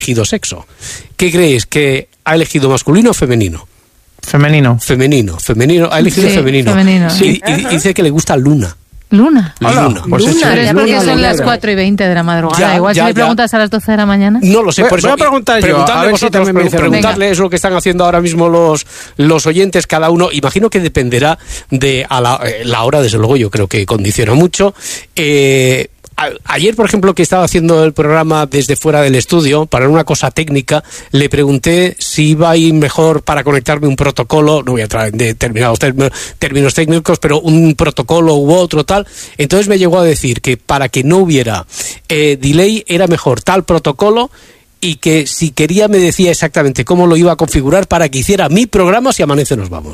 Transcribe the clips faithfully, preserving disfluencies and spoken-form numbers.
elegido sexo. ¿Qué creéis? ¿Que ha elegido masculino o femenino? Femenino. Femenino, femenino, ha elegido Sí, femenino. femenino. Sí, y, y dice que le gusta Luna. Luna. Luna. Hola, pues Luna, sí, pero es porque Luna son las negra. cuatro y veinte de la madrugada. Ya, Igual ya, si le ya. preguntas a las doce de la mañana. No lo sé, Voy- por eso. voy a preguntar yo, Preguntadle a ver si vosotros, también me dicen lo mismo. preguntarle eso, lo que están haciendo ahora mismo los, los oyentes, cada uno. Imagino que dependerá de a la, eh, la hora, desde luego, yo creo que condiciona mucho. Eh, a- Ayer, por ejemplo, que estaba haciendo el programa desde fuera del estudio, para una cosa técnica, le pregunté si iba a ir mejor para conectarme un protocolo, no voy a entrar en determinados términos, términos técnicos, pero un protocolo u otro tal. Entonces me llegó a decir que para que no hubiera eh, delay era mejor tal protocolo, y que si quería me decía exactamente cómo lo iba a configurar para que hiciera mi programa si amanece nos vamos.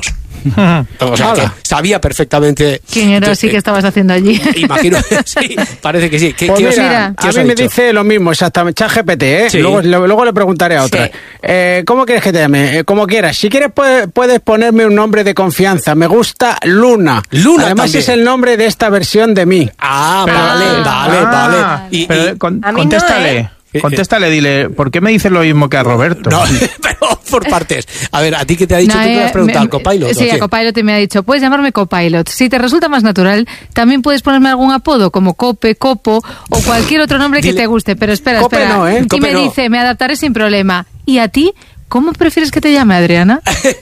O sea, que sabía perfectamente. ¿Quién era así que estabas haciendo allí? Imagino, sí, parece que sí. ¿Qué, Pues qué os mira, ha- mira, qué a os mí ha me dicho? dice lo mismo, exactamente, ChatGPT, ¿eh? Sí. Luego, le- luego le preguntaré a otra. Sí. Eh, ¿Cómo quieres que te llame? Eh, como quieras. Si quieres puedes, puedes ponerme un nombre de confianza. Me gusta Luna. Luna Además también. es el nombre de esta versión de mí. Ah, Pero- vale, vale, Ah, vale. Y, pero y- con- A mí no, contéstale. ¿eh? Contéstale, dile, ¿por qué me dices lo mismo que a Roberto? no, pero por partes. A ver, ¿a ti qué te ha dicho? No, ¿Tú qué le has eh, preguntado? me- ¿Al copilot? Sí, o a qué? Copilot y me ha dicho, puedes llamarme Copilot. Si te resulta más natural, también puedes ponerme algún apodo como Cope, Copo o cualquier otro nombre que Dile- te guste. Pero espera, Cope espera. no, ¿eh? Y Cope me no. dice, me adaptaré sin problema. ¿Y a ti? ¿Cómo prefieres que te llame, Adriana?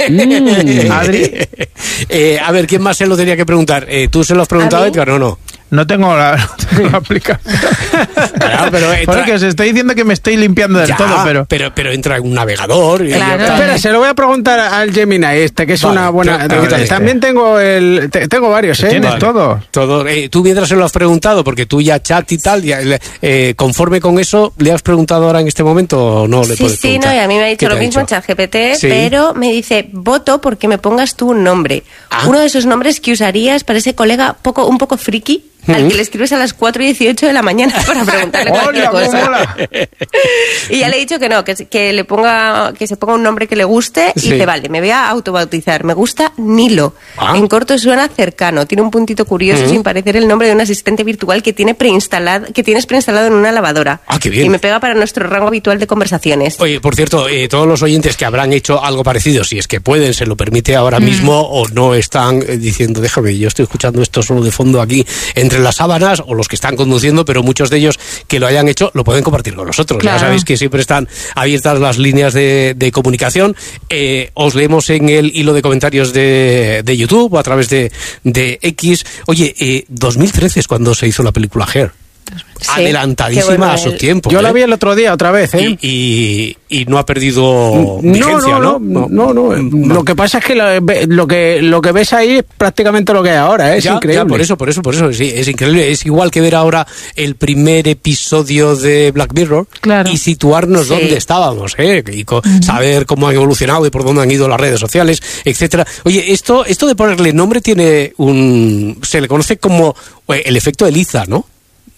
Mm, Adri, Eh, a ver, ¿quién más se lo tenía que preguntar? Eh, ¿Tú se lo has preguntado, ¿A mí? Edgar, o no? no tengo la, no tengo la aplicación. Claro, pero entra- Porque os estoy diciendo que me estoy limpiando del Ya, todo, pero... pero... pero entra en un navegador. y- Claro. y- Espera, se lo voy a preguntar al Gemini este, que es Vale, una buena... pero- pero este. También tengo el... te- Tengo varios, ¿eh? Tienes Vale. todo. Todo. Eh, tú mientras se lo has preguntado, porque tú ya chat y tal, ya, eh, conforme con eso, ¿le has preguntado ahora en este momento o no le Sí, puedes sí, preguntar? no, y a mí me ha ¿Qué dicho te lo mismo en dicho? ChatGPT, Sí. pero me dice, voto porque me pongas tú un nombre. Ah. Uno de esos nombres que usarías para ese colega poco, un poco friki, al que le escribes a las cuatro y dieciocho de la mañana para preguntarle cualquier Hola, ¿cómo cosa. mola? Y ya le he dicho que no, que, que le ponga, que se ponga un nombre que le guste y Sí. dice, vale, me voy a autobautizar. Me gusta Nilo. Ah. En corto suena cercano, tiene un puntito curioso Ujú. sin parecer el nombre de un asistente virtual que tiene preinstalado, que tienes preinstalado en una lavadora. Ah, qué bien. Y me pega para nuestro rango habitual de conversaciones. Oye, por cierto, eh, todos los oyentes que habrán hecho algo parecido, si es que pueden, se lo permite ahora mismo, o no están eh, diciendo, déjame, yo estoy escuchando esto solo de fondo aquí entre las sábanas, o los que están conduciendo, pero muchos de ellos que lo hayan hecho lo pueden compartir con nosotros. Claro. Ya sabéis que siempre están abiertas las líneas de, de comunicación. Eh, os leemos en el hilo de comentarios de, de YouTube o a través de, de X. Oye, eh, dos mil trece es cuando se hizo la película Hair. Sí, Adelantadísima qué bueno, a su el- tiempo. Yo ¿eh? la vi el otro día otra vez, ¿eh? Y, y, y no ha perdido No, vigencia, no, ¿no? no, no, no. Lo que pasa es que lo, lo que lo que ves ahí es prácticamente lo que hay ahora, ¿eh? Es Ya, increíble. ya, por eso, por eso, por eso, sí, es increíble. Es igual que ver ahora el primer episodio de Black Mirror Claro. y situarnos Sí. donde estábamos, ¿eh? Y co- saber cómo han evolucionado y por dónde han ido las redes sociales, etcétera. Oye, esto, esto de ponerle nombre tiene un, se le conoce como eh, el efecto Eliza, ¿no?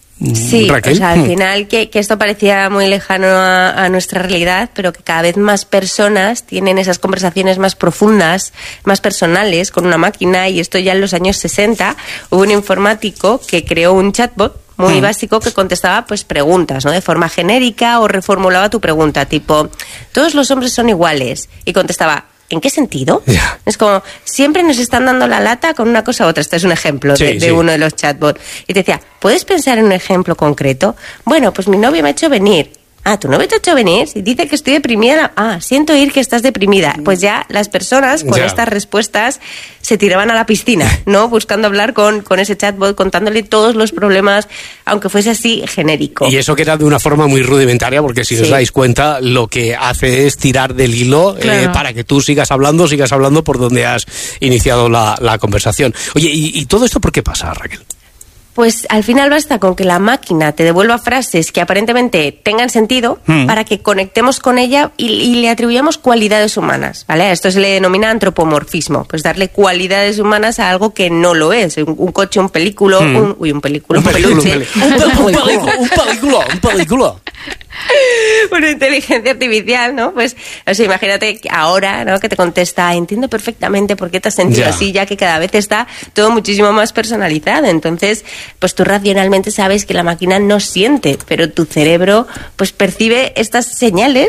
Sí, Raquel. o sea, al Hmm. final que, que esto parecía muy lejano a, a nuestra realidad, pero que cada vez más personas tienen esas conversaciones más profundas, más personales con una máquina, y esto ya en los años sesenta hubo un informático que creó un chatbot muy Hmm. básico que contestaba pues preguntas, ¿no? De forma genérica, o reformulaba tu pregunta, tipo, ¿todos los hombres son iguales? Y contestaba, ¿en qué sentido? Ya. Es como, siempre nos están dando la lata con una cosa u otra. Este es un ejemplo Sí, de, de sí. uno de los chatbots. Y te decía, ¿puedes pensar en un ejemplo concreto? Bueno, pues mi novio me ha hecho venir. Ah, ¿tu novio te ha hecho venir? Y dice que estoy deprimida. Ah, siento oír que estás deprimida. Pues ya las personas con Ya. estas respuestas se tiraban a la piscina, ¿no? Buscando hablar con, con ese chatbot, contándole todos los problemas, aunque fuese así genérico. Y eso que era de una forma muy rudimentaria, porque si os Sí. dais cuenta, lo que hace es tirar del hilo eh, Claro. para que tú sigas hablando, sigas hablando por donde has iniciado la, la conversación. Oye, ¿y, y todo esto por qué pasa, Raquel? Pues al final basta con que la máquina te devuelva frases que aparentemente tengan sentido Mm. para que conectemos con ella y, y le atribuyamos cualidades humanas, ¿vale? A esto se le denomina antropomorfismo, pues darle cualidades humanas a algo que no lo es. Un, un coche, un película, Mm. un, uy, un película, un, película, peluche. un película, un película, un película, un película. Una inteligencia artificial, ¿no? Pues, o sea, imagínate que ahora, ¿no? Que te contesta, entiendo perfectamente por qué te has sentido Ya. así, ya que cada vez está todo muchísimo más personalizado. Entonces, pues tú racionalmente sabes que la máquina no siente, pero tu cerebro, pues percibe estas señales